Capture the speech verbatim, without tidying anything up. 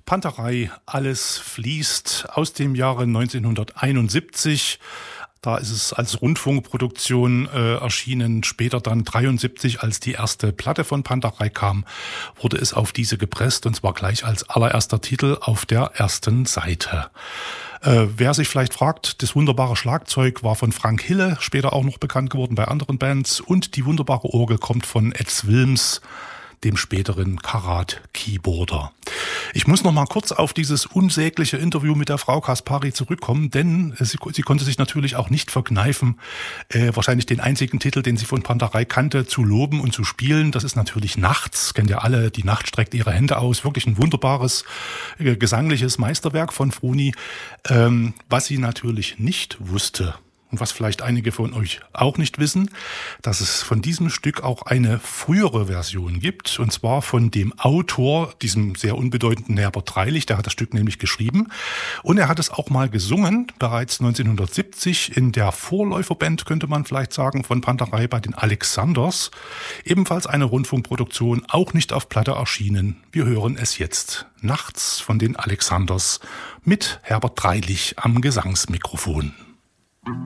Panterei, alles fließt aus dem Jahre neunzehnhunderteinundsiebzig. Da ist es als Rundfunkproduktion äh, erschienen. Später dann dreiundsiebzig, als die erste Platte von Panterei kam, wurde es auf diese gepresst, und zwar gleich als allererster Titel auf der ersten Seite. Äh, wer sich vielleicht fragt, das wunderbare Schlagzeug war von Frank Hille, später auch noch bekannt geworden bei anderen Bands, und die wunderbare Orgel kommt von Ed Wilms, dem späteren Karat-Keyboarder. Ich muss noch mal kurz auf dieses unsägliche Interview mit der Frau Kaspari zurückkommen, denn sie, sie konnte sich natürlich auch nicht verkneifen, äh, wahrscheinlich den einzigen Titel, den sie von Panterei kannte, zu loben und zu spielen. Das ist natürlich Nachts, kennt ihr alle, die Nacht streckt ihre Hände aus. Wirklich ein wunderbares äh, gesangliches Meisterwerk von Fruni. Ähm, was sie natürlich nicht wusste, und was vielleicht einige von euch auch nicht wissen, dass es von diesem Stück auch eine frühere Version gibt, und zwar von dem Autor, diesem sehr unbedeutenden Herbert Dreilich, der hat das Stück nämlich geschrieben, und er hat es auch mal gesungen, bereits neunzehnhundertsiebzig in der Vorläuferband, könnte man vielleicht sagen, von Panterei bei den Alexanders, ebenfalls eine Rundfunkproduktion, auch nicht auf Platte erschienen. Wir hören es jetzt. Nachts von den Alexanders mit Herbert Dreilich am Gesangsmikrofon.